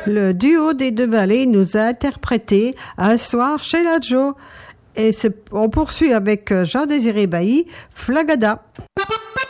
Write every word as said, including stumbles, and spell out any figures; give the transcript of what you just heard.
Le duo des Deux Vallées nous a interprété Un soir chez la Joe. Et c'est, on poursuit avec Jean-Désiré Bailly, Flagada.